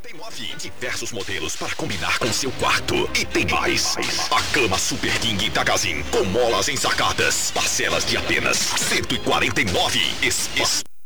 Diversos modelos para combinar com seu quarto. E tem mais. A cama Super King Itagazin com molas ensacadas. Parcelas de apenas R$ 149.